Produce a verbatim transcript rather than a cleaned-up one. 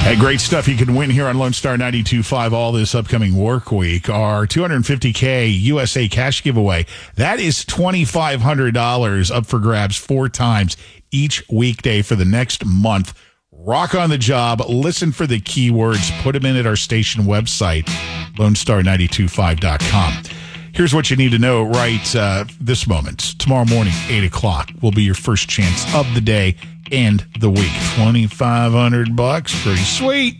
Hey, great stuff you can win here on Lone Star ninety-two point five all this upcoming work week. Our two hundred fifty K U S A cash giveaway. That is twenty-five hundred dollars up for grabs four times each weekday for the next month. Rock on the job. Listen for the keywords. Put them in at our station website, lone star nine two five dot com. Here's what you need to know right uh, this moment. Tomorrow morning, eight o'clock, will be your first chance of the day and the week. twenty-five hundred bucks. Pretty sweet.